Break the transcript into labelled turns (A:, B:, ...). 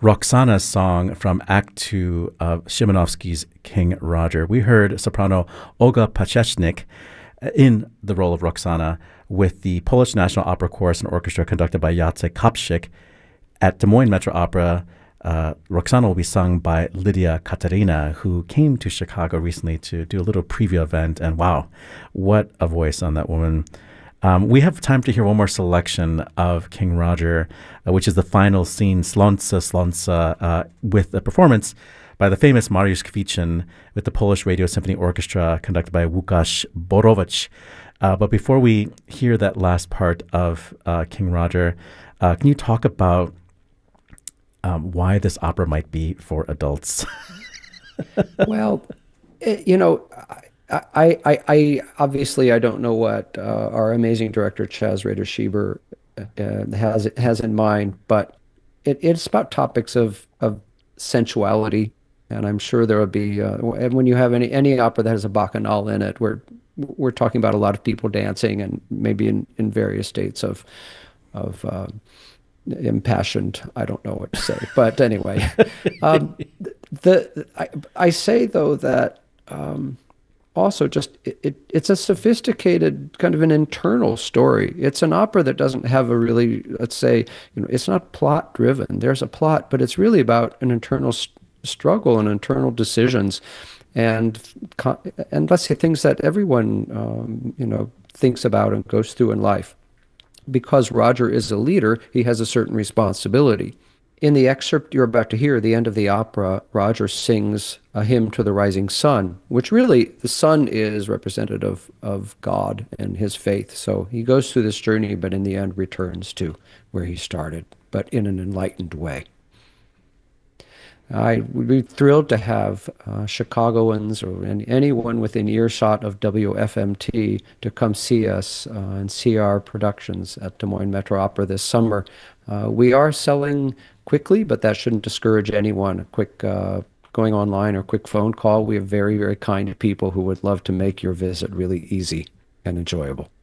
A: Roxana's song from Act Two of Szymanowski's King Roger. We heard soprano Olga Pachechnik in the role of Roxana with the Polish National Opera Chorus and Orchestra conducted by Jacek Kapsik. At Des Moines Metro Opera, Roxana will be sung by Lydia Katarina, who came to Chicago recently to do a little preview event. And wow, what a voice on that woman. We have time to hear one more selection of King Roger, which is the final scene, Slonce, Slonce, with a performance by the famous Mariusz Kwiecien with the Polish Radio Symphony Orchestra conducted by Łukasz Borowicz. But before we hear that last part of King Roger, can you talk about why this opera might be for adults?
B: Well, you know, I obviously I don't know what our amazing director Chaz Rader-Schieber has in mind, but it's about topics of sensuality, and I'm sure there will be and when you have any opera that has a bacchanal in it, we're talking about a lot of people dancing and maybe in various states of impassioned. I don't know what to say, but anyway, I say though that. Also, just it's a sophisticated kind of an internal story. It's an opera that doesn't have a really, let's say, it's not plot driven. There's a plot, but it's really about an internal struggle and internal decisions, and let's say things that everyone thinks about and goes through in life. Because Roger is a leader, he has a certain responsibility. In the excerpt you're about to hear, the end of the opera, Roger sings a hymn to the rising sun, which really, the sun is representative of God and his faith. So he goes through this journey, but in the end returns to where he started, but in an enlightened way. I would be thrilled to have Chicagoans or anyone within earshot of WFMT to come see us and see our productions at Des Moines Metro Opera this summer. We are selling quickly, but that shouldn't discourage anyone. A quick going online or quick phone call. We have very, very kind people who would love to make your visit really easy and enjoyable.